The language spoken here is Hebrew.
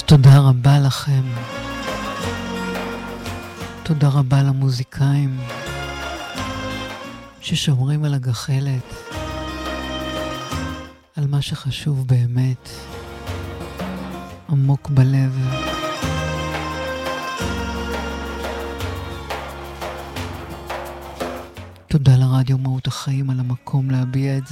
תודה רבה לכם. תודה רבה למוזיקאים ששומרים על הגחלת, על מה שחשוב באמת, עמוק בלב. תודה לרדיו מהות החיים על המקום להביע את זה.